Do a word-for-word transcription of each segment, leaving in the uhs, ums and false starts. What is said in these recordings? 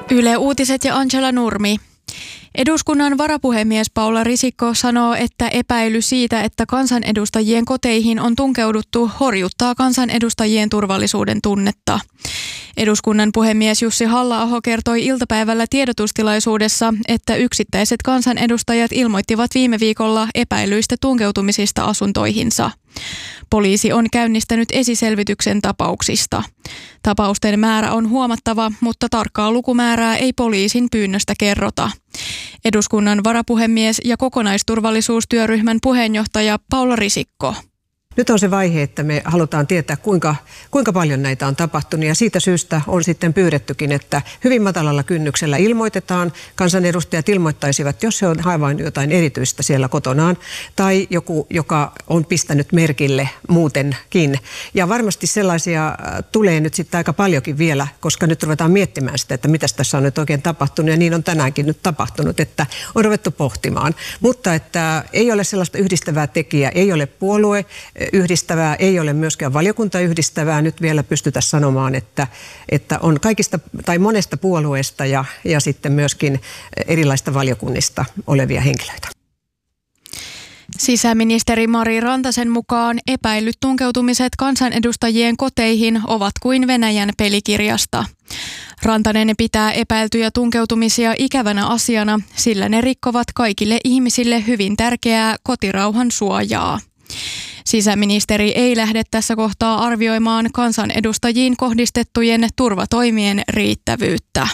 Yle Uutiset ja Angela Nurmi. Eduskunnan varapuhemies Paula Risikko sanoo, että epäily siitä, että kansanedustajien koteihin on tunkeuduttu, horjuttaa kansanedustajien turvallisuuden tunnetta. Eduskunnan puhemies Jussi Halla-aho kertoi iltapäivällä tiedotustilaisuudessa, että yksittäiset kansanedustajat ilmoittivat viime viikolla epäilyistä tunkeutumisista asuntoihinsa. Poliisi on käynnistänyt esiselvityksen tapauksista. Tapausten määrä on huomattava, mutta tarkkaa lukumäärää ei poliisin pyynnöstä kerrota. Eduskunnan varapuhemies ja kokonaisturvallisuustyöryhmän puheenjohtaja Paula Risikko. Nyt on se vaihe, että me halutaan tietää, kuinka, kuinka paljon näitä on tapahtunut, ja siitä syystä on sitten pyydettykin, että hyvin matalalla kynnyksellä ilmoitetaan. Kansanedustajat ilmoittaisivat, jos se on havainut jotain erityistä siellä kotonaan, tai joku, joka on pistänyt merkille muutenkin. Ja varmasti sellaisia tulee nyt sitten aika paljonkin vielä, koska nyt ruvetaan miettimään sitä, että mitä tässä on nyt oikein tapahtunut, ja niin on tänäänkin nyt tapahtunut, että on ruvettu pohtimaan. Mutta että ei ole sellaista yhdistävää tekijää, ei ole puolue yhdistävää, ei ole myöskään valiokunta yhdistävää. Nyt vielä pystytä sanomaan, että, että on kaikista tai monesta puolueesta ja, ja sitten myöskin erilaista valiokunnista olevia henkilöitä. Sisäministeri Mari Rantasen mukaan epäillyt tunkeutumiset kansanedustajien koteihin ovat kuin Venäjän pelikirjasta. Rantanen pitää epäiltyjä tunkeutumisia ikävänä asiana, sillä ne rikkovat kaikille ihmisille hyvin tärkeää kotirauhan suojaa. Sisäministeri ei lähde tässä kohtaa arvioimaan kansanedustajiin kohdistettujen turvatoimien riittävyyttä.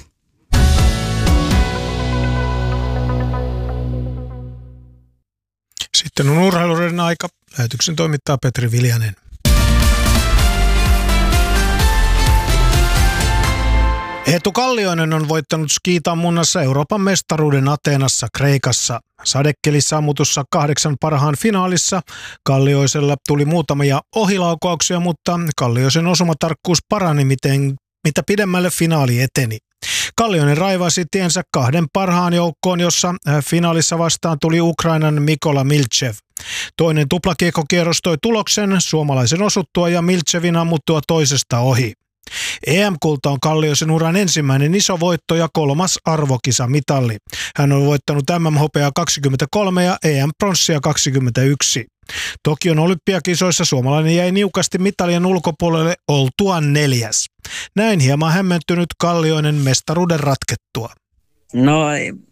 Sitten on urheiluiden aika. Lähetyksen toimittaa Petri Viljanen. Eetu Kallioinen on voittanut skiitammunnassa Euroopan mestaruuden Ateenassa Kreikassa. Sadekelissä ammutussa kahdeksan parhaan finaalissa Kallioisella tuli muutamia ohilaukauksia, mutta Kallioisen osumatarkkuus parani miten, mitä pidemmälle finaali eteni. Kallioinen raivasi tiensä kahden parhaan joukkoon, jossa finaalissa vastaan tuli Ukrainan Mikola Milchev. Toinen tuplakiekkokierros toi tuloksen suomalaisen osuttua ja Milchevin ammuttua toisesta ohi. E M-kulta on Kallioisen uran ensimmäinen iso voitto ja kolmas arvokisamitalli. Hän on voittanut M M-hopeaa kaksikymmentäkolme ja E M-pronssia kaksikymmentäyksi. Tokion olympiakisoissa suomalainen jäi niukasti mitalien ulkopuolelle oltuaan neljäs. Näin hieman hämmentynyt Kallioinen mestaruuden ratkettua. No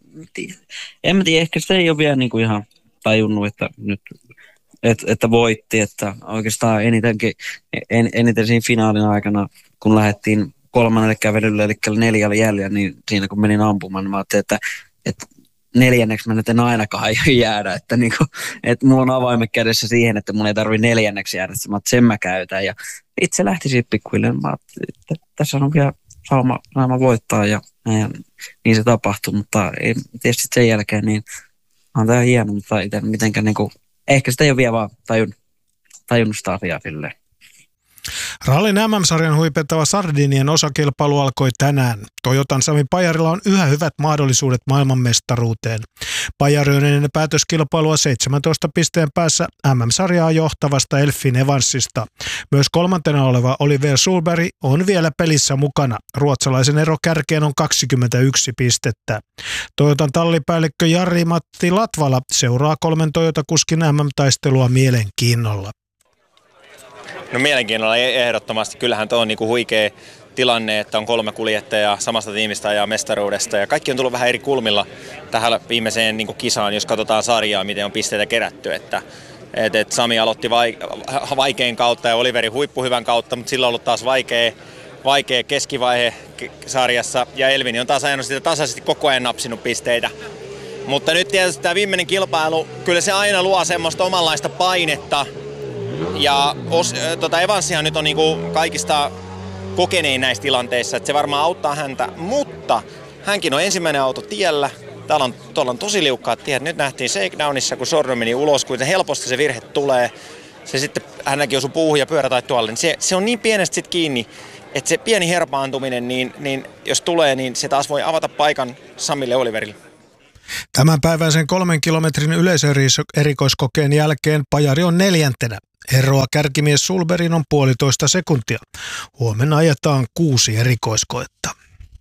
en mä tiedä, ehkä se ei ole vielä niin kuin ihan tajunnut, että nyt et, että voitti, että oikeastaan enitenkin, en, eniten siinä finaalin aikana, kun lähdettiin kolmannelle kävelylle, eli neljällä jäljellä, niin siinä kun menin ampumaan, niin mä ajattelin, että, että neljänneksi mä nyt en ainakaan jäädä, että, niin kuin, että mulla on avaimet kädessä siihen, että mun ei tarvitse neljänneksi jäädä, että mä sen mä käytän, ja itse lähti siitä pikkuhiljaa, mä ajattelin, että tässä on vielä sauma, sauma voittaa, ja, ja niin se tapahtui, mutta ei, tietysti sen jälkeen, niin on tää hieno, mutta itse mitenkään niin kuin, ehkä sitä ei ole vielä vaan tajunnut, tajunnut sitä asiaa silleen. Rallin M M-sarjan huipettava Sardinien osakilpailu alkoi tänään. Toyotan Sami Pajarilla on yhä hyvät mahdollisuudet maailmanmestaruuteen. Pajari on ennen päätöskilpailua seitsemäntoista pisteen päässä M M-sarjaa johtavasta Elfin Evansista. Myös kolmantena oleva Oliver Sulberg on vielä pelissä mukana. Ruotsalaisen ero kärkeen on kaksikymmentäyksi pistettä. Toyotan tallipäällikkö Jari-Matti Latvala seuraa kolmen Toyota-kuskin M M-taistelua mielenkiinnolla. No mielenkiinnolla ehdottomasti. Kyllähän tuo on niinku huikea tilanne, että on kolme kuljettajaa samasta tiimistä ja mestaruudesta. Ja kaikki on tullut vähän eri kulmilla tähän viimeiseen niinku kisaan, jos katsotaan sarjaa, miten on pisteitä kerätty. Että, et, et Sami aloitti vaikein kautta ja Oliveri huippuhyvän kautta, mutta sillä on ollut taas vaikea, vaikea keskivaihe sarjassa. Ja Elvini on taas ajanut sitä tasaisesti koko ajan napsinut pisteitä. Mutta nyt tietysti tämä viimeinen kilpailu, kyllä se aina luo semmoista omanlaista painetta. Ja os, tota Evansihan nyt on niinku kaikista kokenein näissä tilanteissa, että se varmaan auttaa häntä, mutta hänkin on ensimmäinen auto tiellä. Täällä on, tuolla on tosi liukkaat tiet. Nyt nähtiin shakedownissa, kun Sordo meni ulos, kuinka helposti se virhe tulee. Se sitten, hänäkin osui puuhun ja pyörä tai tuolle. Se, se on niin pienestä sit kiinni, että se pieni herpaantuminen, niin, niin jos tulee, niin se taas voi avata paikan Samille Oliverille. Tämänpäiväisen kolmen kilometrin yleiserikoiskokeen jälkeen Pajari on neljäntenä. Eroa kärkimies Sulberin on puolitoista sekuntia. Huomenna ajetaan kuusi erikoiskoetta.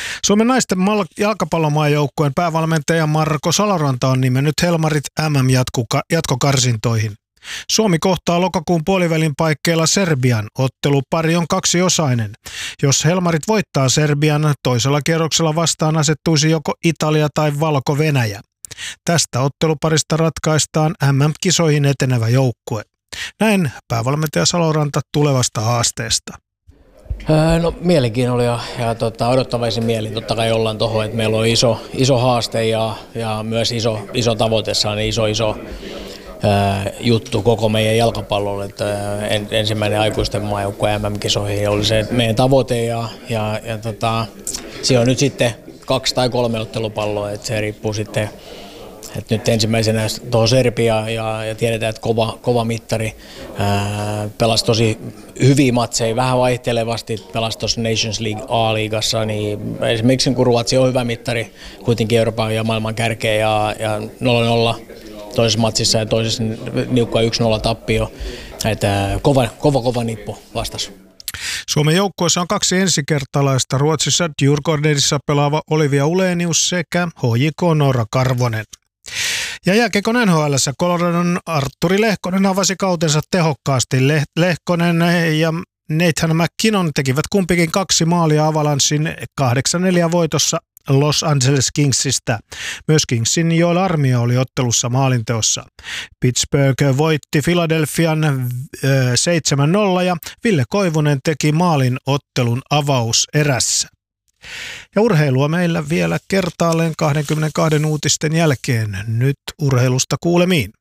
Suomen naisten mal- jalkapallomaajoukkueen päävalmentaja Marko Saloranta on nimennyt Helmarit M M-jatkokarsintoihin. Suomi kohtaa lokakuun puolivälin paikkeilla Serbian. Ottelupari on kaksiosainen. Jos Helmarit voittaa Serbian, toisella kierroksella vastaan asettuisi joko Italia tai Valko-Venäjä. Tästä otteluparista ratkaistaan M M-kisoihin etenevä joukkue. Näin päävalmentaja Saloranta tulevasta haasteesta. No mielenkiinnolla ja, ja tota, odottavaisin mielin totta kai ollaan tuohon, että meillä on iso, iso haaste ja, ja myös iso, iso tavoite, niin iso iso ää, juttu koko meidän jalkapallolle. Että, en, ensimmäinen aikuisten maajoukkue M M-kisoihin oli se meidän tavoite ja, ja, ja tota, siinä on nyt sitten kaksi tai kolme ottelupalloa, että se riippuu sitten. Et nyt ensimmäisenä tuohon Serbia ja, ja tiedetään, että kova, kova mittari ää, pelasi tosi hyviä matseja, vähän vaihtelevasti pelasi tuossa Nations League A-liigassa, niin esimerkiksi kun Ruotsi on hyvä mittari kuitenkin Euroopan ja maailman kärkeä ja, ja nolla nolla toisessa matsissa ja toisessa niukka yksi nolla tappio, että kova, kova, kova nippu vastas. Suomen joukkueessa on kaksi ensikertalaista. Ruotsissa Djurgårdenissa pelaava Olivia Ulenius sekä H J K Noora Karvonen. Ja jääkiekon N H L:ssä Coloradon Artturi Lehkonen avasi kautensa tehokkaasti. Lehkonen ja Nathan McKinnon tekivät kumpikin kaksi maalia Avalanssin kahdeksan neljä voitossa Los Angeles Kingsistä. Myös Kingsin Joel Armia oli ottelussa maalinteossa. Pittsburgh voitti Philadelphian seitsemän nolla ja Ville Koivunen teki maalin ottelun avauserässä. Ja urheilua meillä vielä kertaalleen kaksikymmentäkaksi uutisten jälkeen. Nyt urheilusta kuulemiin.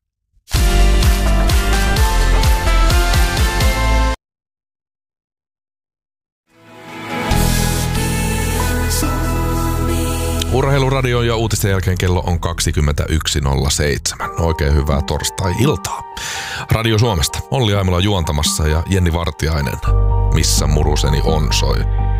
Urheiluradio ja uutisten jälkeen kello on kaksikymmentäyksi nolla seitsemän. Oikein hyvää torstai-iltaa. Radio Suomesta Olli Aimola juontamassa ja Jenni Vartiainen. Missä muruseni on soi.